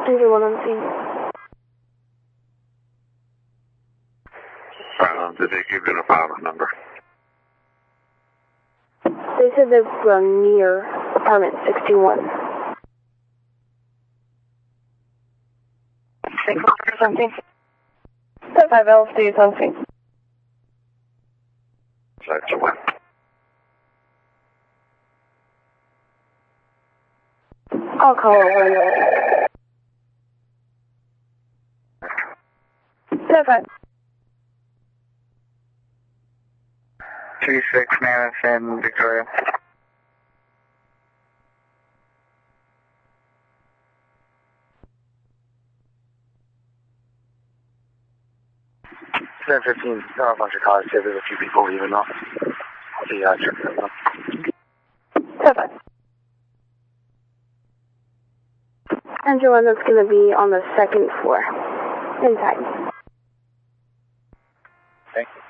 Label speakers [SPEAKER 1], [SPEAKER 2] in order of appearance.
[SPEAKER 1] Andrew 1 on scene.
[SPEAKER 2] Did they give you an apartment number?
[SPEAKER 1] They said they were near apartment 61.
[SPEAKER 3] 6 or something?
[SPEAKER 1] 5 LC something.
[SPEAKER 2] That's the one.
[SPEAKER 1] I'll call it 5.
[SPEAKER 3] 36 Madison, Victoria. Seven 15. There are a bunch of cars here. There's a few people leaving off. The
[SPEAKER 1] 5. Andrew 1, that's going to be on the 2nd floor. Inside.